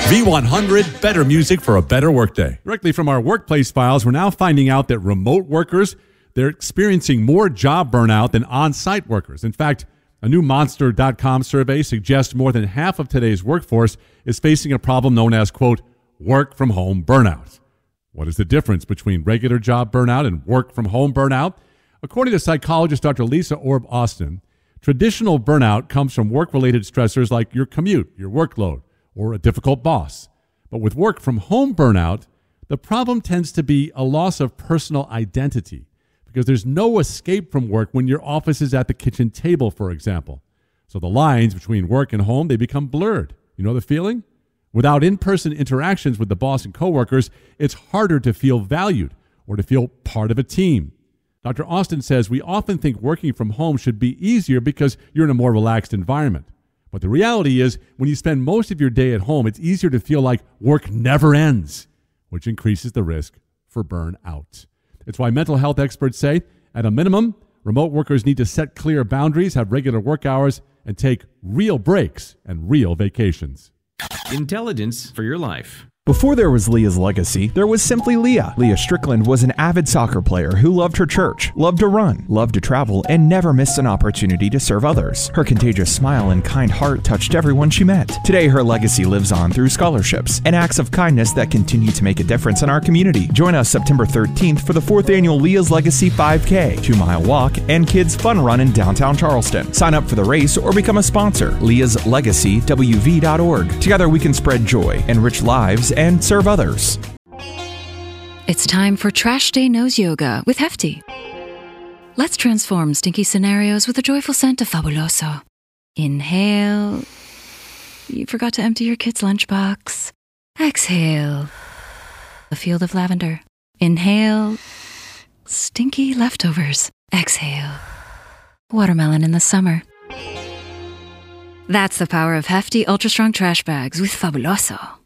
V100, better music for a better workday. Directly from our workplace files, we're now finding out that remote workers, they're experiencing more job burnout than on-site workers. In fact, a new Monster.com survey suggests more than half of today's workforce is facing a problem known as, quote, work-from-home burnout. What is the difference between regular job burnout and work-from-home burnout? According to psychologist Dr. Lisa Orb Austin, traditional burnout comes from work-related stressors like your commute, your workload, or a difficult boss. But with work-from-home burnout, the problem tends to be a loss of personal identity because there's no escape from work when your office is at the kitchen table, for example. So the lines between work and home, they become blurred. You know the feeling? Without in-person interactions with the boss and coworkers, it's harder to feel valued or to feel part of a team. Dr. Austin says we often think working from home should be easier because you're in a more relaxed environment. But the reality is, when you spend most of your day at home, it's easier to feel like work never ends, which increases the risk for burnout. It's why mental health experts say, at a minimum, remote workers need to set clear boundaries, have regular work hours, and take real breaks and real vacations. Intelligence for your life. Before there was Leah's Legacy, there was simply Leah. Leah Strickland was an avid soccer player who loved her church, loved to run, loved to travel, and never missed an opportunity to serve others. Her contagious smile and kind heart touched everyone she met. Today, her legacy lives on through scholarships and acts of kindness that continue to make a difference in our community. Join us September 13th for the 4th annual Leah's Legacy 5K, 2-mile walk, and kids fun run in downtown Charleston. Sign up for the race or become a sponsor. Leah'sLegacyWV.org. Together we can spread joy, enrich lives, and serve others. It's time for Trash Day Nose Yoga with Hefty. Let's transform stinky scenarios with a joyful scent of Fabuloso. Inhale. You forgot to empty your kid's lunchbox. Exhale. A field of lavender. Inhale. Stinky leftovers. Exhale. Watermelon in the summer. That's the power of Hefty Ultra Strong Trash Bags with Fabuloso.